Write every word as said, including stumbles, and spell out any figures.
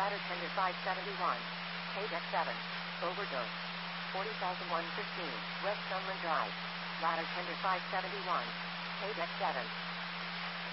Ladder tender five seventy-one. K-Deck seven. Overdose. forty thousand one hundred fifteen. West Sunland Drive. Ladder tender five seventy-one. K-Deck seven.